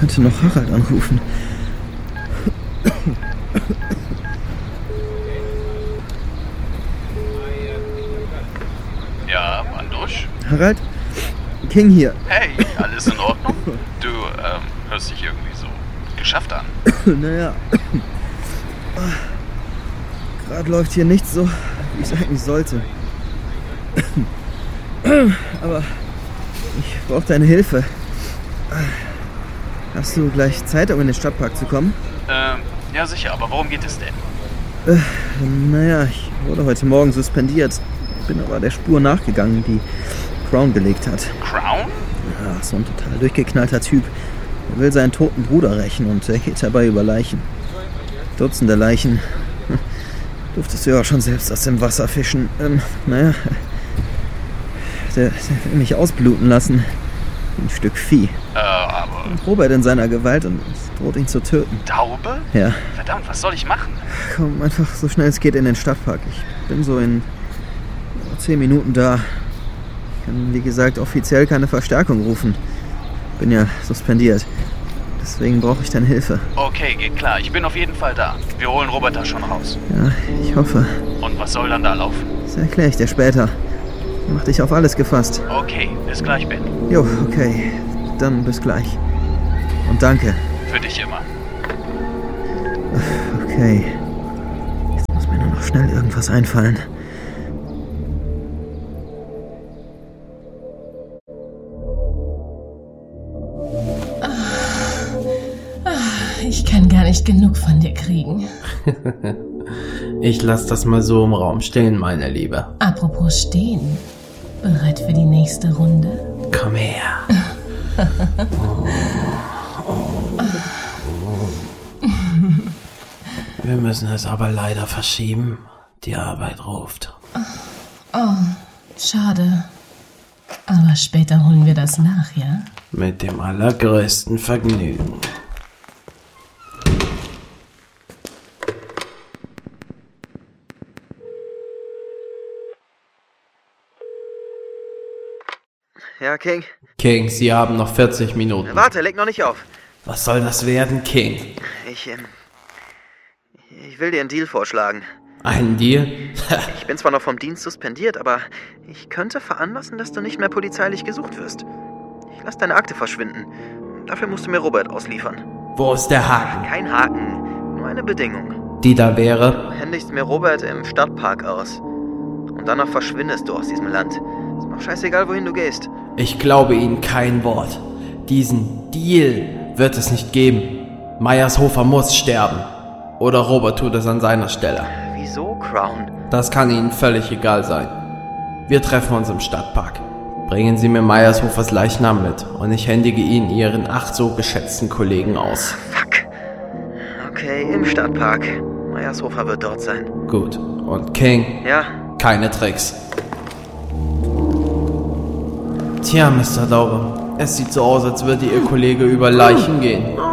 könnte noch Harald anrufen. Ja, Mandusch? Harald? King hier. Hey, alles in Ordnung? Du, hörst dich irgendwie so geschafft an. Naja. Gerade läuft hier nichts so, wie es eigentlich sollte. Aber ich brauche deine Hilfe. Hast du gleich Zeit, um in den Stadtpark zu kommen? Ja sicher, aber worum geht es denn? Naja, ich wurde heute Morgen suspendiert. Bin aber der Spur nachgegangen, die Crown gelegt hat. Crown? Ja, so ein total durchgeknallter Typ. Er will seinen toten Bruder rächen und er geht dabei über Leichen. Dutzende Leichen. Durftest du ja auch schon selbst aus dem Wasser fischen. Naja, der will mich ausbluten lassen. Ein Stück Vieh. Aber... Und Robert in seiner Gewalt und es droht ihn zu töten. Taube? Ja. Verdammt, was soll ich machen? Komm einfach so schnell es geht in den Stadtpark. Ich bin so in 10 Minuten da. Ich kann, wie gesagt, offiziell keine Verstärkung rufen. Bin ja suspendiert. Deswegen brauche ich deine Hilfe. Okay, geht klar. Ich bin auf jeden Fall da. Wir holen Robert da schon raus. Ja, ich hoffe. Und was soll dann da laufen? Das erkläre ich dir später. Mach dich auf alles gefasst. Okay, bis gleich, Ben. Jo, okay. Dann bis gleich. Und danke. Für dich immer. Okay. Jetzt muss mir nur noch schnell irgendwas einfallen. Ich kann gar nicht genug von dir kriegen. Ich lass das mal so im Raum stehen, meine Liebe. Apropos stehen. Bereit für die nächste Runde? Komm her. Wir müssen es aber leider verschieben. Die Arbeit ruft. Oh, schade. Aber später holen wir das nach, ja? Mit dem allergrößten Vergnügen. Ja, King? King, Sie haben noch 40 Minuten. Warte, leg noch nicht auf. Was soll das werden, King? Ich will dir einen Deal vorschlagen. Einen Deal? Ich bin zwar noch vom Dienst suspendiert, aber ich könnte veranlassen, dass du nicht mehr polizeilich gesucht wirst. Ich lasse deine Akte verschwinden. Dafür musst du mir Robert ausliefern. Wo ist der Haken? Kein Haken, nur eine Bedingung. Die da wäre? Du händigst mir Robert im Stadtpark aus. Und danach verschwindest du aus diesem Land. Ist mir auch scheißegal, wohin du gehst. Ich glaube Ihnen kein Wort. Diesen Deal wird es nicht geben. Meyershofer muss sterben. Oder Robert tut es an seiner Stelle. Wieso, Crown? Das kann Ihnen völlig egal sein. Wir treffen uns im Stadtpark. Bringen Sie mir Meyershofers Leichnam mit und ich händige ihn Ihren ach so geschätzten Kollegen aus. Fuck. Okay, im Stadtpark. Meyershofer wird dort sein. Gut. Und King? Ja? Keine Tricks. Tja, Mr. Daube, es sieht so aus, als würde Ihr Kollege über Leichen gehen.